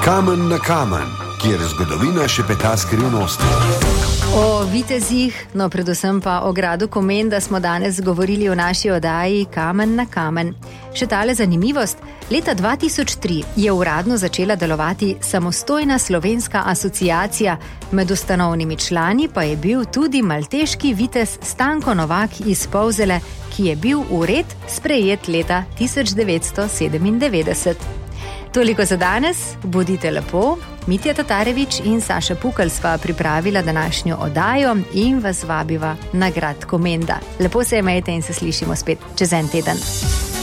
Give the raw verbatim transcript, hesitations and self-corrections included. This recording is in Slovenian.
Kamen na kamen, kjer zgodovina šepeta skrivnosti. O vitezih, no predvsem pa o gradu Komenda smo danes govorili v naši oddaji Kamen na kamen. Še tale zanimivost, leta dva tisoč tri je uradno začela delovati samostojna slovenska asociacija, med ustanovnimi člani pa je bil tudi malteški vitez Stanko Novak iz Polzele, ki je bil v red sprejet leta tisoč devetsto sedemindevetdeset. Toliko za danes, bodite lepo. Mitja Tatarević in Saša Pukl sva pripravila današnjo oddajo in vas vabiva na grad Komenda. Lepo se imejte in se slišimo spet čez en teden.